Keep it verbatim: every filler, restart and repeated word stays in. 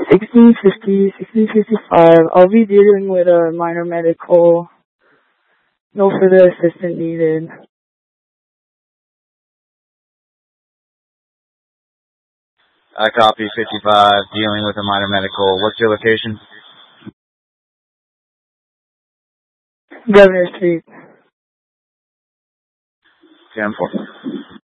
sixteen fifty, sixteen fifty-five. I'll be dealing with a minor medical. No further assistance needed. I copy fifty-five, dealing with a minor medical. What's your location? Governor Street. ten four.